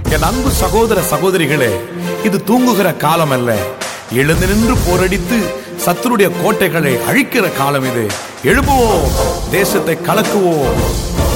என் அன்பு சகோதர சகோதரிகளே, இது தூங்குகிற காலம் அல்ல. எழுந்து நின்று போரடித்து சத்துருடைய கோட்டைகளை அழிக்கிற காலம் இது. எழுப்புவோம், தேசத்தை கலக்குவோம்.